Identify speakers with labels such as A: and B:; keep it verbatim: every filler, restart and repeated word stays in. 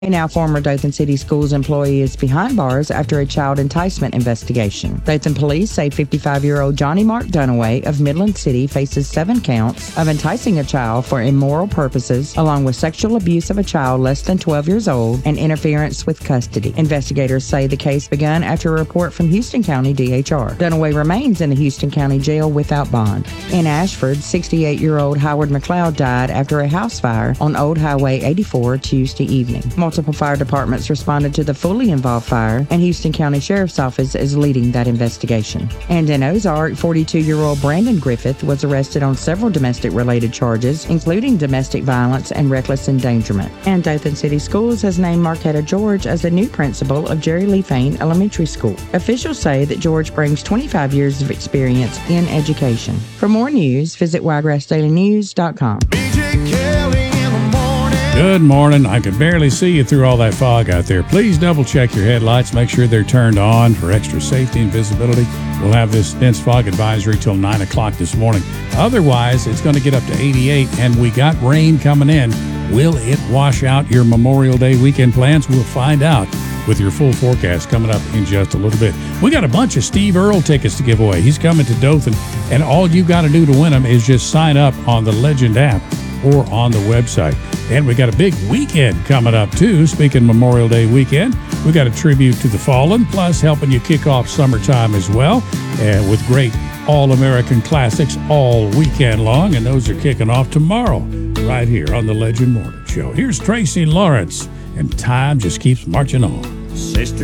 A: A now former Dothan City Schools employee is behind bars after a child enticement investigation. Dothan police say fifty-five-year-old Johnny Mark Dunaway of Midland City faces seven counts of enticing a child for immoral purposes, along with sexual abuse of a child less than twelve years old and interference with custody. Investigators say the case began after a report from Houston County D H R. Dunaway remains in the Houston County Jail without bond. In Ashford, sixty-eight-year-old Howard McLeod died after a house fire on Old Highway eighty-four Tuesday evening. Multiple fire departments responded to the fully involved fire, and Houston County Sheriff's Office is leading that investigation. And in Ozark, forty-two-year-old Brandon Griffith was arrested on several domestic-related charges, including domestic violence and reckless endangerment. And Dothan City Schools has named Marquetta George as the new principal of Jerry Lee Fain Elementary School. Officials say that George brings twenty-five years of experience in education. For more news, visit wiregrass daily news dot com.
B: Good morning. I could barely see you through all that fog out there. Please double check your headlights. Make sure they're turned on for extra safety and visibility. We'll have this dense fog advisory till nine o'clock this morning. Otherwise, it's going to get up to eighty-eight, and we got rain coming in. Will it wash out your Memorial Day weekend plans? We'll find out with your full forecast coming up in just a little bit. We got a bunch of Steve Earle tickets to give away. He's coming to Dothan, and all you got to do to win them is just sign up on the Legend app or on the website. And we got a big weekend coming up, too. Speaking Memorial Day weekend, we got a tribute to the fallen, plus helping you kick off summertime as well, and with great All-American classics all weekend long, and those are kicking off tomorrow right here on the Legend Morning Show. Here's Tracy Lawrence, and time just keeps marching on.
C: Sister